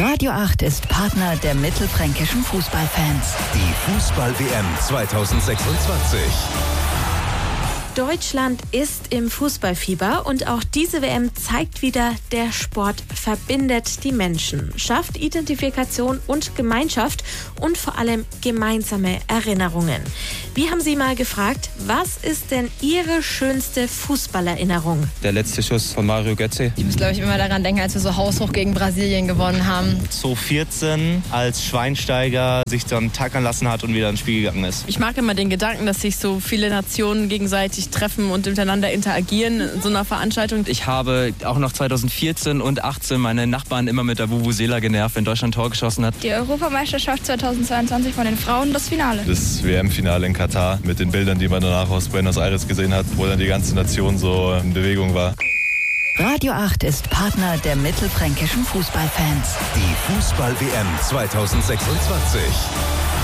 Radio 8 ist Partner der mittelfränkischen Fußballfans. Die Fußball-WM 2026. Deutschland ist im Fußballfieber und auch diese WM zeigt wieder, der Sport verbindet die Menschen, schafft Identifikation und Gemeinschaft und vor allem gemeinsame Erinnerungen. Wir haben Sie mal gefragt, was ist denn Ihre schönste Fußballerinnerung? Der letzte Schuss von Mario Götze. Ich muss, glaube ich, immer daran denken, als wir so haushoch gegen Brasilien gewonnen haben. 2014, als Schweinsteiger sich dann tackern lassen hat und wieder ins Spiel gegangen ist. Ich mag immer den Gedanken, dass sich so viele Nationen gegenseitig treffen und miteinander interagieren in so einer Veranstaltung. Ich habe auch noch 2014 und 2018 meine Nachbarn immer mit der Vuvuzela genervt, wenn Deutschland Tor geschossen hat. Die Europameisterschaft 2022 von den Frauen, das Finale. Das WM-Finale in Katar mit den Bildern, die man danach aus Buenos Aires gesehen hat, wo dann die ganze Nation so in Bewegung war. Radio 8 ist Partner der mittelfränkischen Fußballfans. Die Fußball-WM 2026.